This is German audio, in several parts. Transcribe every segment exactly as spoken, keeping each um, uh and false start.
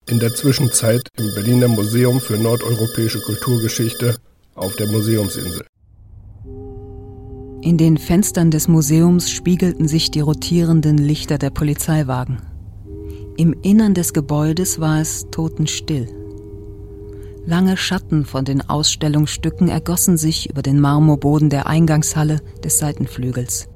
In der Zwischenzeit im Berliner Museum für nordeuropäische Kulturgeschichte auf der Museumsinsel. In den Fenstern des Museums spiegelten sich die rotierenden Lichter der Polizeiwagen. Im Innern des Gebäudes war es totenstill. Lange Schatten von den Ausstellungsstücken ergossen sich über den Marmorboden der Eingangshalle des Seitenflügels.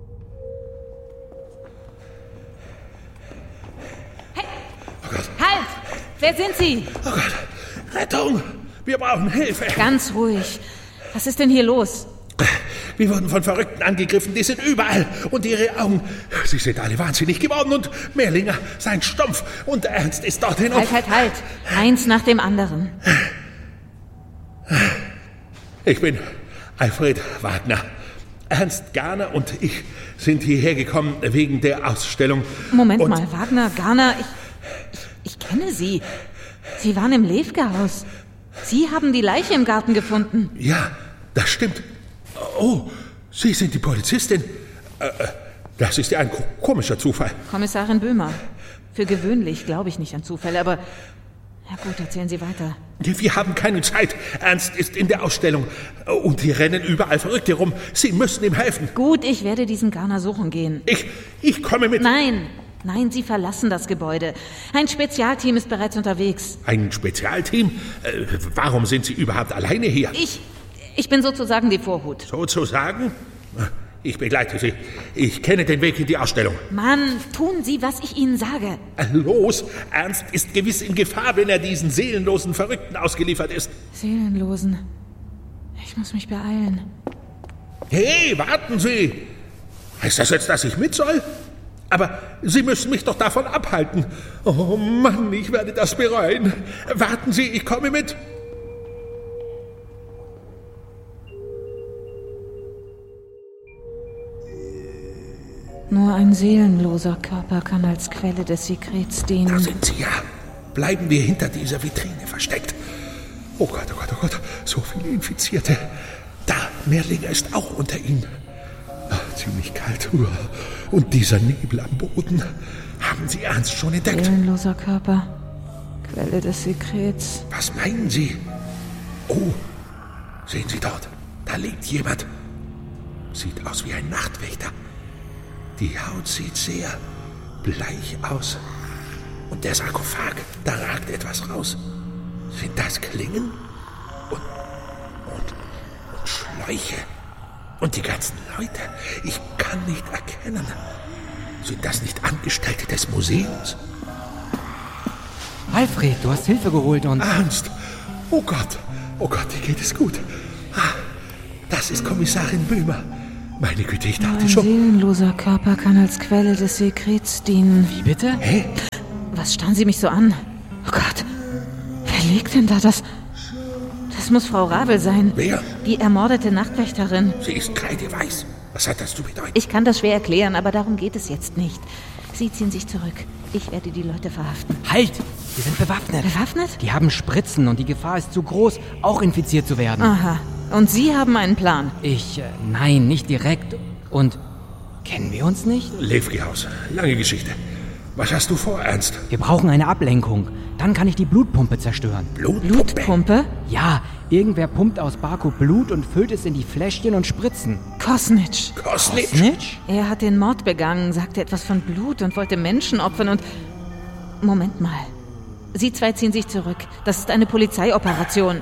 Hey! Oh Gott. Halt! Wer sind Sie? Oh Gott! Rettung! Wir brauchen Hilfe! Ganz ruhig. Was ist denn hier los? Wir wurden von Verrückten angegriffen, die sind überall. Und ihre Augen, sie sind alle wahnsinnig geworden. Und Merlinger, sein Stumpf. Und Ernst ist dorthin. Halt, halt, halt. Eins nach dem anderen. Ich bin Alfred Wagner. Ernst Garner und ich sind hierher gekommen wegen der Ausstellung. Moment und mal, Wagner, Garner, ich, ich, ich kenne Sie. Sie waren im Lefke-Haus. Sie haben die Leiche im Garten gefunden. Ja, das stimmt. Oh, Sie sind die Polizistin. Das ist ja ein komischer Zufall. Kommissarin Böhmer. Für gewöhnlich glaube ich nicht an Zufälle, aber... Ja gut, erzählen Sie weiter. Wir haben keine Zeit. Ernst ist in der Ausstellung. Und hier rennen überall Verrückte rum. Sie müssen ihm helfen. Gut, ich werde diesen Garner suchen gehen. Ich, ich komme mit. Nein, nein, Sie verlassen das Gebäude. Ein Spezialteam ist bereits unterwegs. Ein Spezialteam? Äh, warum sind Sie überhaupt alleine hier? Ich, ich bin sozusagen die Vorhut. Sozusagen? Ich begleite Sie. Ich kenne den Weg in die Ausstellung. Mann, tun Sie, was ich Ihnen sage. Los, Ernst ist gewiss in Gefahr, wenn er diesen seelenlosen Verrückten ausgeliefert ist. Seelenlosen? Ich muss mich beeilen. Hey, warten Sie! Heißt das jetzt, dass ich mit soll? Aber Sie müssen mich doch davon abhalten. Oh Mann, ich werde das bereuen. Warten Sie, ich komme mit. Nur ein seelenloser Körper kann als Quelle des Sekrets dienen. Da sind Sie ja. Bleiben wir hinter dieser Vitrine versteckt. Oh Gott, oh Gott, oh Gott, so viele Infizierte. Da, Merlinger ist auch unter ihnen. Ach, ziemlich kalt. Und dieser Nebel am Boden. Haben Sie Ernst schon entdeckt? Seelenloser Körper, Quelle des Sekrets. Was meinen Sie? Oh, sehen Sie dort, da liegt jemand. Sieht aus wie ein Nachtwächter. Die Haut sieht sehr bleich aus. Und der Sarkophag, da ragt etwas raus. Sind das Klingen? Und, und, und Schläuche? Und die ganzen Leute? Ich kann nicht erkennen. Sind das nicht Angestellte des Museums? Alfred, du hast Hilfe geholt und... Ernst! Oh Gott! Oh Gott, dir geht es gut. Ah, das ist Kommissarin Böhmer. Meine Güte, ich dachte Ein schon... Ein seelenloser Körper kann als Quelle des Sekrets dienen. Wie bitte? Hä? Was starren Sie mich so an? Oh Gott, wer liegt denn da? Das... Das muss Frau Rabel sein. Wer? Die ermordete Nachtwächterin. Sie ist kreideweiß. Was hat das zu bedeuten? Ich kann das schwer erklären, aber darum geht es jetzt nicht. Sie ziehen sich zurück. Ich werde die Leute verhaften. Halt! Wir sind bewaffnet. Bewaffnet? Die haben Spritzen und die Gefahr ist zu groß, auch infiziert zu werden. Aha. Und Sie haben einen Plan? Ich, äh, nein, nicht direkt. Und, kennen wir uns nicht? Lefke-Haus. Lange Geschichte. Was hast du vor, Ernst? Wir brauchen eine Ablenkung. Dann kann ich die Blutpumpe zerstören. Blutpumpe? Blutpumpe? Ja, irgendwer pumpt aus Barko Blut und füllt es in die Fläschchen und Spritzen. Kosnitsch. Kosnitsch? Snitch? Er hat den Mord begangen, sagte etwas von Blut und wollte Menschen opfern und... Moment mal. Sie zwei ziehen sich zurück. Das ist eine Polizeioperation.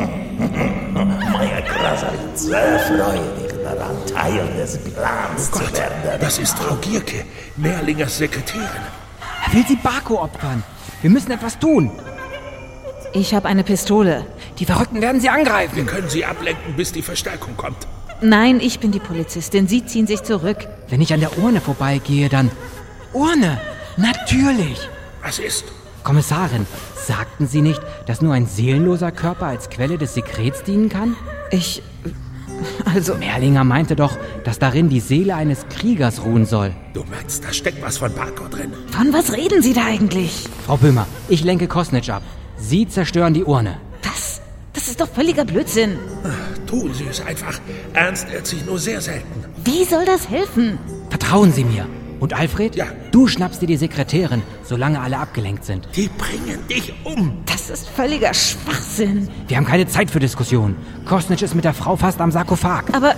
Meine Krasarin sehr freudig daran, Teil des Plans Oh Gott, zu werden. das ist Frau Gierke, Merlingers Sekretärin. Er will sie Barko opfern. Wir müssen etwas tun. Ich habe eine Pistole. Die Verrückten werden sie angreifen. Wir können sie ablenken, bis die Verstärkung kommt. Nein, ich bin die Polizistin. Sie ziehen sich zurück. Wenn ich an der Urne vorbeigehe, dann... Urne! Natürlich! Was ist? Kommissarin, sagten Sie nicht, dass nur ein seelenloser Körper als Quelle des Sekrets dienen kann? Ich... Also... Merlinger meinte doch, dass darin die Seele eines Kriegers ruhen soll. Du meinst, da steckt was von Barko drin? Von was reden Sie da eigentlich? Frau Böhmer, ich lenke Kosnitsch ab. Sie zerstören die Urne. Das... Das ist doch völliger Blödsinn. Tun Sie es einfach. Ernst irrt sich nur sehr selten. Wie soll das helfen? Vertrauen Sie mir. Und Alfred? Ja. Du schnappst dir die Sekretärin, solange alle abgelenkt sind. Die bringen dich um. Das ist völliger Schwachsinn. Wir haben keine Zeit für Diskussionen. Kosnitsch ist mit der Frau fast am Sarkophag. Aber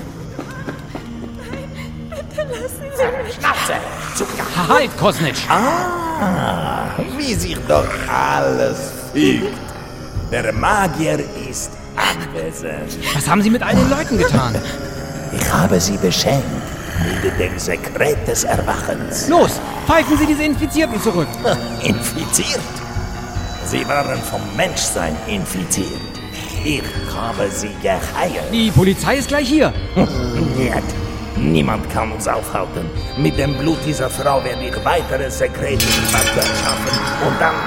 Schnauze! Halt, Kosnitsch! Ah, wie sich doch alles fügt. Der Magier ist anwesend. Was haben Sie mit all den Leuten getan? Ich habe sie beschenkt mit dem Sekret des Erwachens. Los, pfeifen Sie diese Infizierten zurück. Infiziert? Sie waren vom Menschsein infiziert. Ich habe sie geheilt. Die Polizei ist gleich hier. Nicht. Niemand kann uns aufhalten. Mit dem Blut dieser Frau werde ich weitere Sekrete im Bagdad schaffen. Und dann...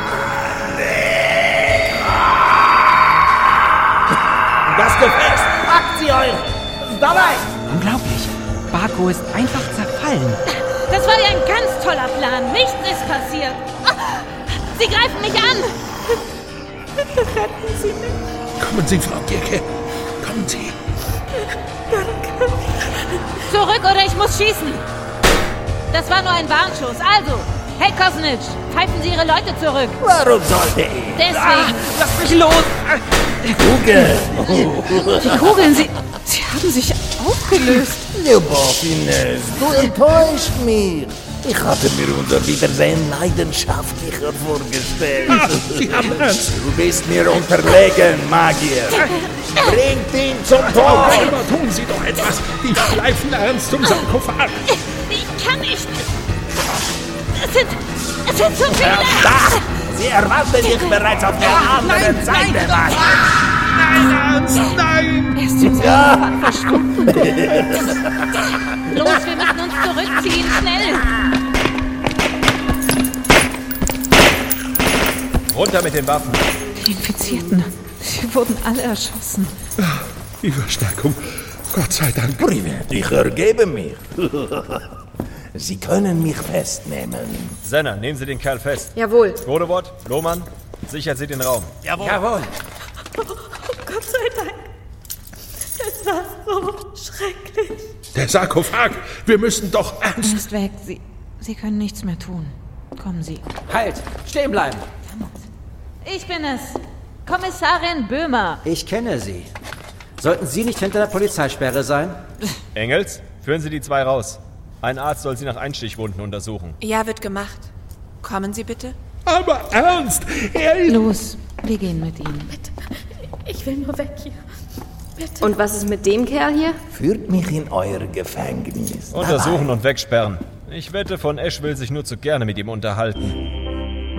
Das Gefäß! Packt sie euch! Dabei! Unglaublich. Bako ist einfach zerfallen. das war ja ein ganz toller Plan. Nichts ist passiert. Oh, Sie greifen mich an. Bitte retten Sie mich. Kommen Sie, Frau Gierke. Kommen Sie. Danke. Zurück oder ich muss schießen. Das war nur ein Warnschuss. Also, hey Kosnitsch, pfeifen Sie Ihre Leute zurück. Warum sollte ich? Deswegen. Lass mich los! Kugel! Die Kugeln, sie, sie haben sich aufgelöst. Любовь, Ines, du enttäuscht mich. Ich hatte mir unser Wiedersehen leidenschaftlicher vorgestellt. Ah, Sie haben Ernst. Du bist mir unterlegen, Magier. Bringt ihn zum Tod. Aber tun Sie doch etwas. Die schleifen Ernst zum Sarkophag. Ich kann nicht. Es sind, es sind zu viele. Da! Sie erwarten dich bereits auf der anderen Seite, Magier. Nein, Ernst, nein. Er ist zum Sarkophag verschwunden. Los, wir müssen uns zurückziehen. Schnell. Runter mit den Waffen. Die Infizierten. Sie wurden alle erschossen. Die Verstärkung. Gott sei Dank. Privet, ich ergebe mich. Sie können mich festnehmen. Senna, nehmen Sie den Kerl fest. Jawohl. Godewort, Lohmann, sichert Sie den Raum. Jawohl. Jawohl. Oh, Gott sei Dank. Es war so schrecklich. Der Sarkophag. Wir müssen doch Er ernst. ist weg. Sie, Sie können nichts mehr tun. Kommen Sie. Halt, stehen bleiben. Ich bin es. Kommissarin Böhmer. Ich kenne Sie. Sollten Sie nicht hinter der Polizeisperre sein? Engels, führen Sie die zwei raus. Ein Arzt soll Sie nach Einstichwunden untersuchen. Ja, wird gemacht. Kommen Sie bitte. Aber ernst. Er ist... Los, wir gehen mit Ihnen. Bitte. Ich will nur weg hier. Bitte. Und was ist mit dem Kerl hier? Führt mich in euer Gefängnis. Untersuchen und wegsperren. Ich wette, von Esch will sich nur zu gerne mit ihm unterhalten.